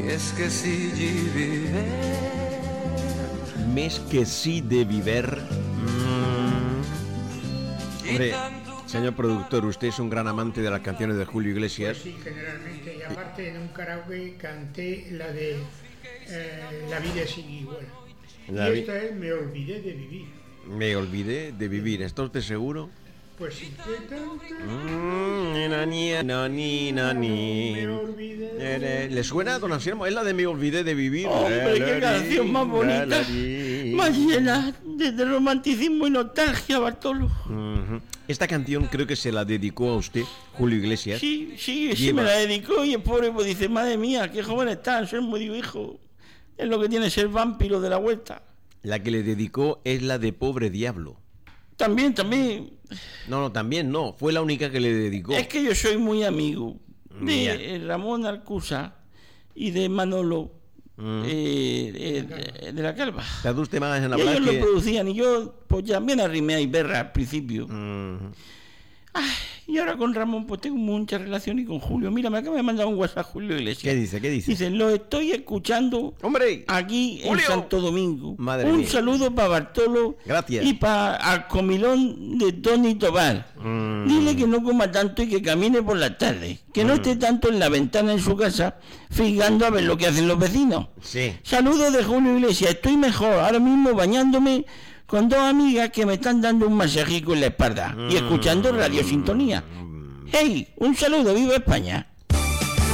Més que sí de viver. Més que sí de viver. Hombre, señor productor, usted es un gran amante de las canciones de Julio Iglesias. Pues sí, generalmente. Y aparte en un karaoke canté la de La vida sigue igual. Y esta es Me olvidé de vivir. Me olvidé de vivir. ¿Está usted seguro? Pues sí. Me olvidé. ¿Le suena, don Anselmo? Es la de Me olvidé de vivir. Hombre, qué canción más bonita, más llena de romanticismo y nostalgia, Bartolo. Esta canción creo que se la dedicó a usted, Julio Iglesias. Sí, me la dedicó y el pobre pues dice, madre mía, qué joven está, Anselmo, digo, hijo, es lo que tiene ser vampiro de la vuelta. La que le dedicó es la de Pobre Diablo. También. No, también no, fue la única que le dedicó. Es que yo soy muy amigo de Ramón Arcusa y de Manolo de la Calva. ¿Está usted más en la Ellos lo producían y yo pues ya bien arrimé a Iberra al principio. Y ahora con Ramón pues tengo mucha relación y con Julio. Mira, me acaba de mandar un WhatsApp Julio Iglesias. ¿Qué dice? Dice, lo estoy escuchando, ¡hombre! Aquí Julio. en Santo Domingo. Madre un mía. saludo para Bartolo. Gracias. Y para al comilón de Tony Tobar. Dile que no coma tanto y que camine por la tarde. Que no esté tanto en la ventana en su casa fijando a ver lo que hacen los vecinos. Sí. Saludos de Julio Iglesias. Estoy mejor ahora mismo bañándome con dos amigas que me están dando un masajico en la espalda y escuchando Radio Sintonía. ¡Hey! Un saludo, ¡viva España!